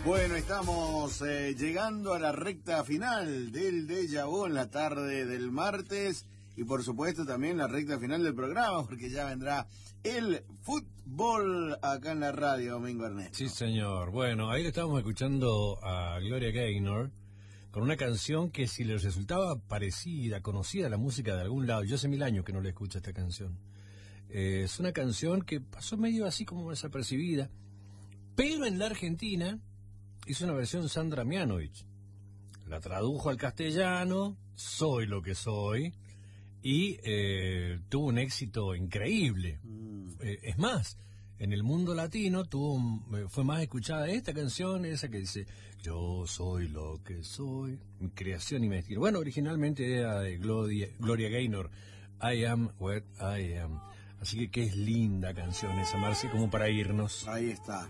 Bueno, estamos llegando a la recta final del Déjà Vu en la tarde del martes y por supuesto también la recta final del programa porque ya vendrá el fútbol acá en la radio, Domingo Ernesto. Sí, señor. Bueno, ahí le estábamos escuchando a Gloria Gaynor con una canción que si le resultaba parecida, conocida la música de algún lado, yo hace 1000 años que no le escucho esta canción. Es una canción que pasó medio así como desapercibida, pero en la Argentina hizo una versión Sandra Mianovich. La tradujo al castellano, Soy lo que soy, y tuvo un éxito increíble. Es más, en el mundo latino fue más escuchada esta canción, esa que dice Yo soy lo que soy, mi creación y mi estilo. Bueno, originalmente era de Gloria Gaynor, I am what I am. Así que es linda canción esa, Marci, como para irnos. Ahí está.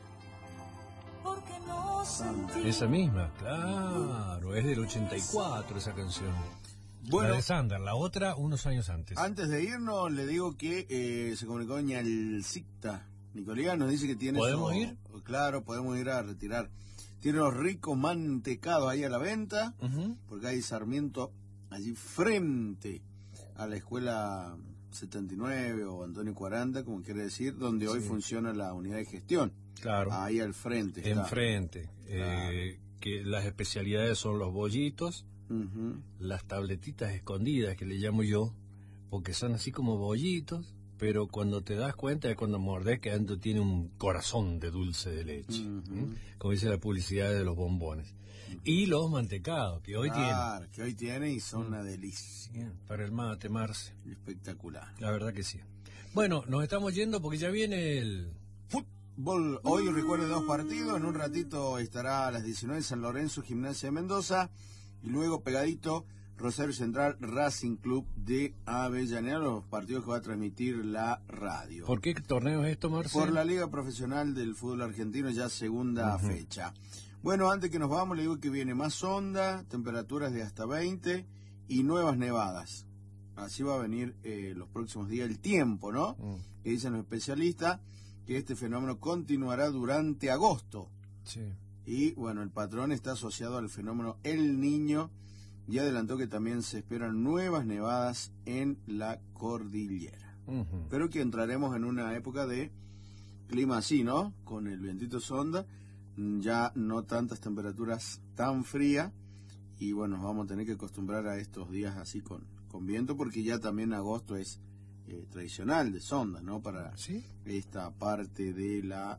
Esa misma, claro, es del 84 esa canción. Bueno, la de Sander, la otra unos años antes. Antes de irnos, le digo que se comunicó doña Elcita Nicolía, nos dice que tiene... ¿Podemos ir? Claro, podemos ir a retirar. Tiene los ricos mantecados ahí a la venta, porque hay Sarmiento allí frente a la escuela 79 o Antonio 40, como quiere decir, donde hoy funciona la unidad de gestión. Claro. Ahí al frente está. Enfrente. Claro. Que las especialidades son los bollitos, las tabletitas escondidas, que le llamo yo, porque son así como bollitos, pero cuando te das cuenta es cuando mordés que adentro tiene un corazón de dulce de leche, como dice la publicidad de los bombones. Y los mantecados, que hoy tienen. Claro, que hoy tienen y son una delicia. Para el mate, Marce. Espectacular. La verdad que sí. Bueno, nos estamos yendo porque ya viene el... fútbol. Hoy recuerde 2 partidos, en un ratito estará a las 19 San Lorenzo, Gimnasia de Mendoza, y luego pegadito Rosario Central, Racing Club de Avellaneda, los partidos que va a transmitir la radio. ¿Por qué torneo es esto, Marcelo? Por la Liga Profesional del Fútbol Argentino, ya segunda fecha. Bueno, antes que nos vamos, le digo que viene más onda, temperaturas de hasta 20 y nuevas nevadas. Así va a venir los próximos días el tiempo, ¿no? Que dicen los especialistas que este fenómeno continuará durante agosto. Sí. Y bueno, el patrón está asociado al fenómeno El Niño y adelantó que también se esperan nuevas nevadas en la cordillera. Pero que entraremos en una época de clima así, ¿no? Con el vientito sonda, ya no tantas temperaturas tan frías y bueno, vamos a tener que acostumbrar a estos días así con viento porque ya también agosto es tradicional de sonda, ¿no? Para esta parte de la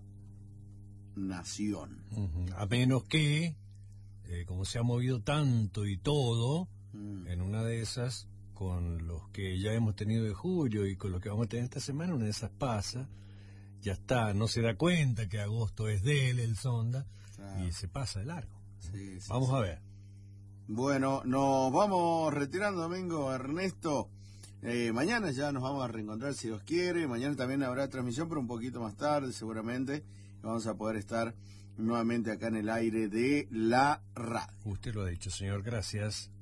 nación. A menos que, como se ha movido tanto y todo, en una de esas, con los que ya hemos tenido de julio y con lo que vamos a tener esta semana, una de esas pasa, ya está, no se da cuenta que agosto es de él, el sonda, y se pasa de largo. Vamos a ver. Bueno, nos vamos retirando, Domingo Ernesto. Mañana ya nos vamos a reencontrar si Dios quiere. Mañana también habrá transmisión, pero un poquito más tarde seguramente. Vamos a poder estar nuevamente acá en el aire de la radio. Usted lo ha dicho, señor. Gracias.